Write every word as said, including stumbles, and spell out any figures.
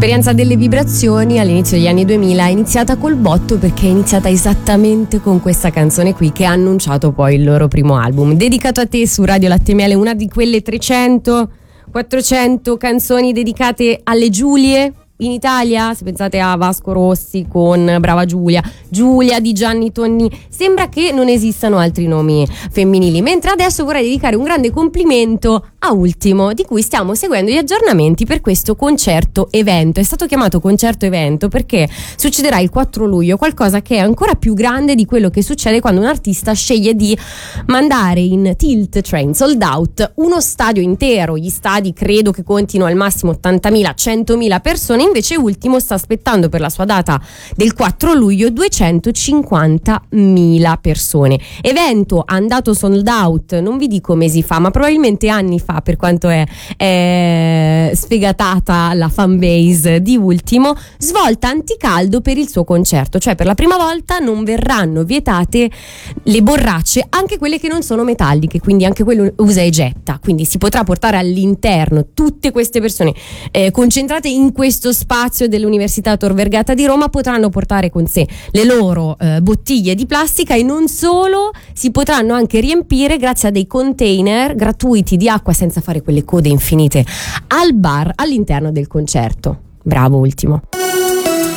L'esperienza delle vibrazioni all'inizio degli anni duemila è iniziata col botto, perché è iniziata esattamente con questa canzone qui, che ha annunciato poi il loro primo album. Dedicato a te su Radio Latte Miele, una di quelle trecento quattrocento canzoni dedicate alle Giulie in Italia. Se pensate a Vasco Rossi con Brava Giulia, Giulia di Gianni Tonni, sembra che non esistano altri nomi femminili. Mentre adesso vorrei dedicare un grande complimento a Ultimo, di cui stiamo seguendo gli aggiornamenti per questo concerto evento. È stato chiamato concerto evento perché succederà il quattro luglio, qualcosa che è ancora più grande di quello che succede quando un artista sceglie di mandare in Tilt Train Sold Out uno stadio intero. Gli stadi credo che contino al massimo ottantamila centomila persone, invece Ultimo sta aspettando per la sua data del quattro luglio duecentocinquantamila persone. Evento andato sold out, non vi dico mesi fa, ma probabilmente anni fa, per quanto è, è sfegatata la fanbase di Ultimo. Svolta anticaldo per il suo concerto, cioè per la prima volta non verranno vietate le borracce, anche quelle che non sono metalliche, quindi anche quello usa e getta, quindi si potrà portare all'interno tutte queste persone eh, concentrate in questo spazio dell'Università Tor Vergata di Roma. Potranno portare con sé le loro eh, bottiglie di plastica, e non solo, si potranno anche riempire grazie a dei container gratuiti di acqua, senza fare quelle code infinite al bar all'interno del concerto. Bravo Ultimo.